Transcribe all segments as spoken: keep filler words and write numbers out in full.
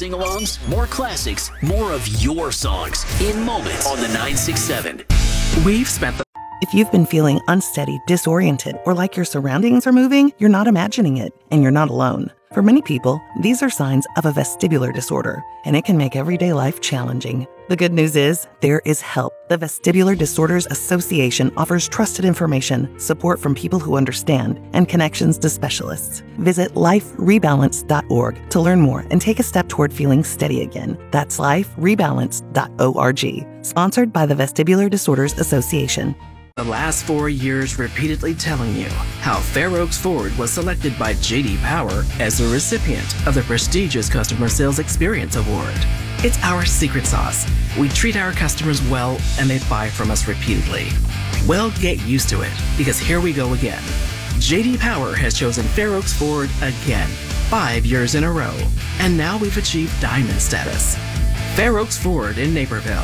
sing-alongs, more classics, more of your songs in moments on the nine six seven. We've spent the If you've been feeling unsteady, disoriented, or like your surroundings are moving, you're not imagining it, and you're not alone. For many people, these are signs of a vestibular disorder, and it can make everyday life challenging. The good news is, there is help. The Vestibular Disorders Association offers trusted information, support from people who understand, and connections to specialists. Visit life rebalance dot org to learn more and take a step toward feeling steady again. That's life rebalance dot org. Sponsored by the Vestibular Disorders Association. The last four years repeatedly telling you how Fair Oaks Ford was selected by J D Power as the recipient of the prestigious Customer Sales Experience Award. It's our secret sauce. We treat our customers well and they buy from us repeatedly. Well, get used to it, because here we go again. J D Power has chosen Fair Oaks Ford again, five years in a row, and now we've achieved diamond status. Fair Oaks Ford in Naperville.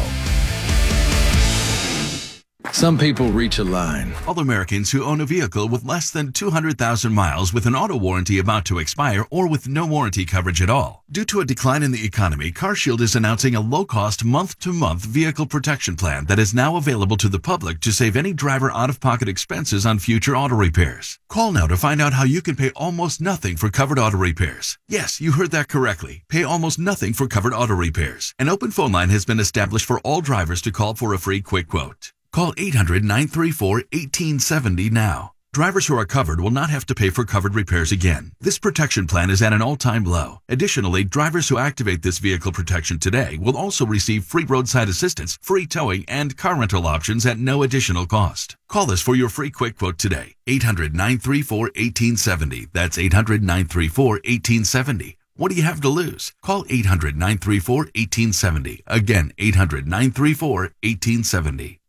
Some people reach a line. All Americans who own a vehicle with less than two hundred thousand miles with an auto warranty about to expire or with no warranty coverage at all. Due to a decline in the economy, CarShield is announcing a low-cost month-to-month vehicle protection plan that is now available to the public to save any driver out-of-pocket expenses on future auto repairs. Call now to find out how you can pay almost nothing for covered auto repairs. Yes, you heard that correctly. Pay almost nothing for covered auto repairs. An open phone line has been established for all drivers to call for a free quick quote. Call eight hundred, nine three four, one eight seven zero now. Drivers who are covered will not have to pay for covered repairs again. This protection plan is at an all-time low. Additionally, drivers who activate this vehicle protection today will also receive free roadside assistance, free towing, and car rental options at no additional cost. Call us for your free quick quote today. eight hundred, nine three four, one eight seven zero. That's eight hundred, nine three four, one eight seven zero. What do you have to lose? Call eight hundred, nine three four, one eight seven zero. Again, eight hundred, nine three four, one eight seven zero.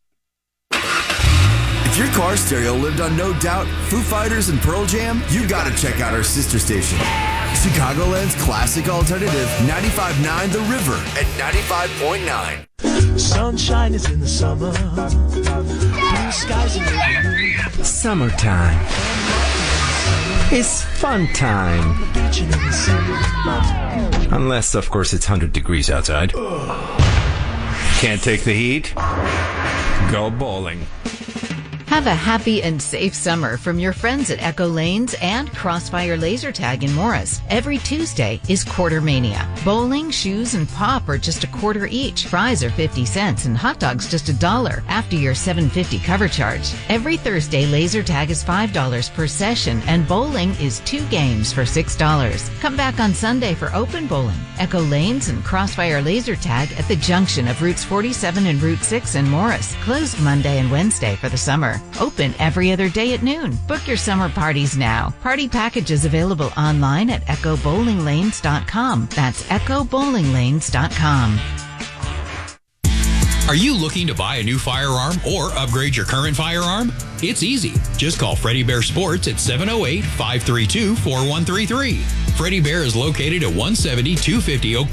If your car stereo lived on No Doubt, Foo Fighters, and Pearl Jam, you gotta check out our sister station, Chicagoland's classic alternative, ninety-five point nine The River at ninety-five point nine. Sunshine is in the summer, blue skies in the Summertime. It's fun time. Unless, of course, it's one hundred degrees outside. Can't take the heat? Go bowling. Have a happy and safe summer from your friends at Echo Lanes and Crossfire Laser Tag in Morris. Every Tuesday is Quarter Mania. Bowling, shoes, and pop are just a quarter each. Fries are fifty cents and hot dogs just a dollar after your seven fifty cover charge. Every Thursday, Laser Tag is five dollars per session and bowling is two games for six dollars. Come back on Sunday for open bowling. Echo Lanes and Crossfire Laser Tag at the junction of Routes forty-seven and Route six in Morris. Closed Monday and Wednesday for the summer. Open every other day at noon. Book your summer parties now. Party packages available online at echo bowling lanes dot com. That's echo bowling lanes dot com. Are you looking to buy a new firearm or upgrade your current firearm? It's easy. Just call Freddie Bear Sports at seven oh eight, five three two, four one three three. Freddie Bear is located at one seventy, two fifty Oak